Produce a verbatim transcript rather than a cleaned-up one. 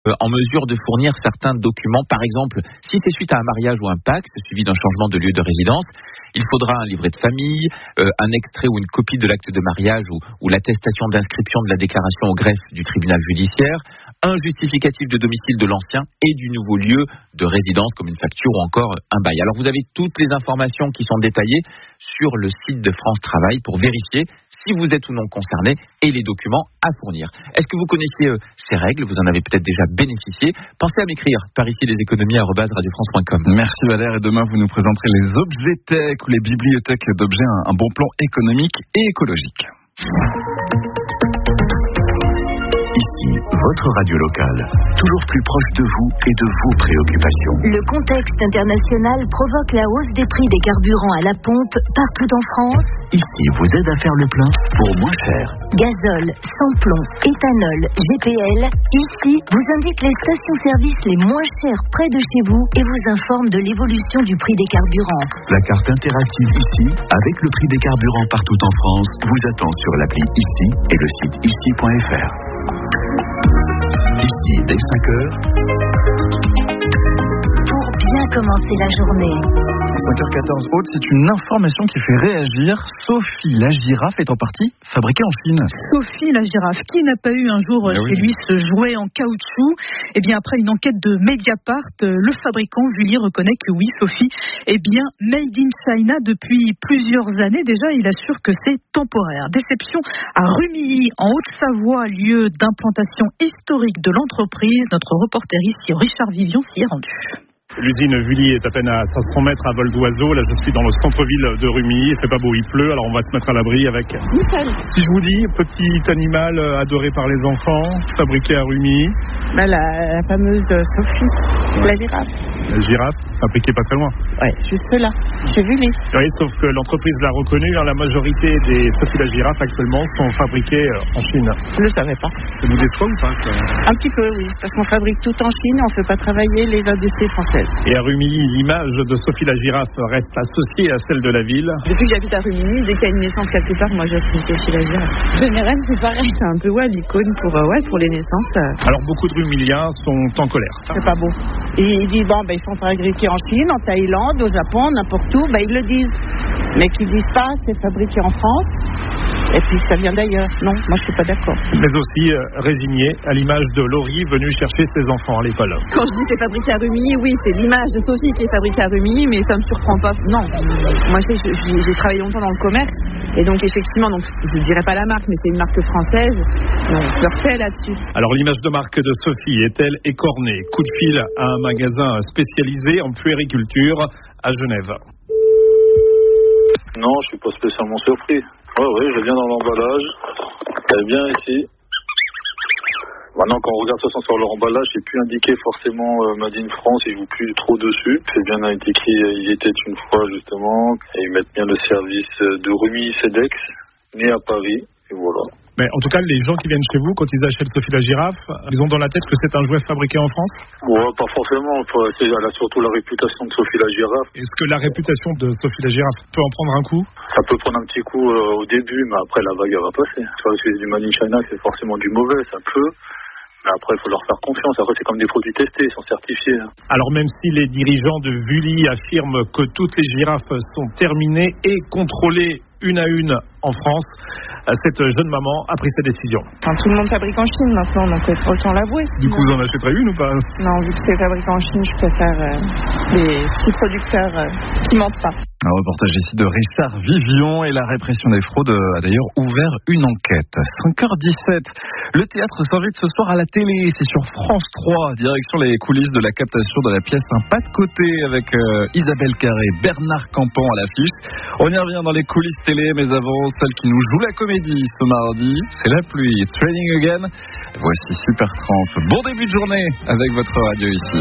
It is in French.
en mesure de fournir certains documents. Par exemple, si c'est suite à un mariage ou un pacte, suivi d'un changement de lieu de résidence, il faudra un livret de famille, euh, un extrait ou une copie de l'acte de mariage ou, ou l'attestation d'inscription de la déclaration au greffe du tribunal judiciaire, un justificatif de domicile de l'ancien et du nouveau lieu de résidence comme une facture ou encore un bail. Alors vous avez toutes les informations qui sont détaillées sur le site de France Travail pour vérifier si vous êtes ou non concerné et les documents à fournir. Est-ce que vous connaissiez euh, ces règles? Vous en avez peut-être déjà bénéficié. Pensez à m'écrire par ici les économies arobase radio france point com. Merci Valère, et demain vous nous présenterez les objets tech ou les bibliothèques d'objets, un, un bon plan économique et écologique. Ici, votre radio locale, toujours plus proche de vous et de vos préoccupations. Le contexte international provoque la hausse des prix des carburants à la pompe partout en France. Ici, vous aide à faire le plein pour moins cher. Gazole, sans-plomb, éthanol, G P L. Ici, vous indique les stations-service les moins chères près de chez vous et vous informe de l'évolution du prix des carburants. La carte interactive ici, avec le prix des carburants partout en France, vous attend sur l'appli Ici et le site ici point f r. Ici, dès cinq heures. Pour bien commencer la journée. cinq heures quatorze, Aude, c'est une information qui fait réagir. Sophie la girafe est en partie fabriquée en Chine. Sophie la girafe, qui n'a pas eu un jour ah chez oui. lui ce jouet en caoutchouc? Eh bien, après une enquête de Mediapart, le fabricant Vully reconnaît que oui, Sophie est bien made in China depuis plusieurs années déjà. Il assure que c'est temporaire. Déception à Rumilly, en Haute-Savoie, lieu d'implantation historique de l'entreprise. Notre reporter ici, Richard Vivion, s'y est rendu. L'usine Vully est à peine à cinq cents mètres à vol d'oiseau. Là, je suis dans le centre-ville de Rumilly. Il fait pas beau, il pleut. Alors, on va se mettre à l'abri avec. Nickel. Si je vous dis, petit animal adoré par les enfants, fabriqué à Rumilly. Bah, la, la fameuse Sophie, ouais. La girafe. La girafe, fabriquée pas très loin. Ouais, juste là. Chez Vully. Oui, sauf que l'entreprise l'a reconnu. La majorité des Sophie la girafe actuellement sont fabriquées en Chine. Je le savais pas. Ça vous déçoit ou pas ça? Un petit peu, oui. Parce qu'on fabrique tout en Chine, on ne fait pas travailler les industries françaises. Et à Rumilly, l'image de Sophie la girafe reste associée à celle de la ville. Depuis que j'habite à Rumilly, dès qu'il y a une naissance quelque part, moi j'appelle Sophie la girafe. Général, c'est pareil. C'est un peu ouais, l'icône pour, euh, ouais, pour les naissances. Alors beaucoup de Rumilliens sont en colère. C'est pas beau. Et ils disent, bon, ben, ils sont fabriqués en Chine, en Thaïlande, au Japon, n'importe où, ben, ils le disent. Mais qu'ils disent pas, c'est fabriqué en France. Et puis ça vient d'ailleurs. Non, moi je suis pas d'accord. Mais aussi euh, résigné à l'image de Laurie venue chercher ses enfants à l'école. Quand je dis c'est fabriqué à Rumilly, oui, c'est l'image de Sophie qui est fabriquée à Rumilly, mais ça me surprend pas. Non, moi j'ai, j'ai travaillé longtemps dans le commerce, et donc effectivement, donc je dirais pas la marque, mais c'est une marque française. On flirtait là-dessus. Alors l'image de marque de Sophie est-elle écornée? Coup de fil à un magasin spécialisé en puériculture à Genève. Non, je suis pas spécialement surpris. Ouais, ouais, je viens dans l'emballage. Elle est bien ici. Maintenant, quand on regarde de toute façon sur leur emballage, c'est plus indiqué forcément euh, Made in France, ils jouent plus trop dessus. C'est bien écrit, il était une fois justement, et ils mettent bien le service de Rumilly Cedex, né à Paris, et voilà. Mais en tout cas, les gens qui viennent chez vous, quand ils achètent Sophie la girafe, ils ont dans la tête que c'est un jouet fabriqué en France? Ouais, pas forcément. Elle a surtout la réputation de Sophie la girafe. Est-ce que la réputation de Sophie la girafe peut en prendre un coup? Ça peut prendre un petit coup euh, au début, mais après la vague va passer. Tu vois, si c'est du Made in China, c'est forcément du mauvais, ça peut. Mais après, il faut leur faire confiance. Après, c'est comme des produits testés, ils sont certifiés. Alors, même si les dirigeants de Vully affirment que toutes les girafes sont terminées et contrôlées une à une en France, cette jeune maman a pris sa décision. Enfin, tout le monde fabrique en Chine maintenant, donc autant l'avouer. Du coup, vous en achetez une ou pas? Non, vu que c'est fabriqué en Chine, je préfère euh, les petits producteurs euh, qui mentent pas. Un reportage ici de Richard Vivion, et la répression des fraudes a d'ailleurs ouvert une enquête. cinq heures dix-sept, le théâtre s'invite ce soir à la télé, c'est sur France trois, direction les coulisses de la captation de la pièce Un pas de côté avec euh, Isabelle Carré, Bernard Campan à l'affiche. On y revient dans les coulisses télé, mais avant, celle qui nous joue la comédie ce mardi, c'est la pluie. It's raining again. Voici Super trente. Bon début de journée avec votre radio ici.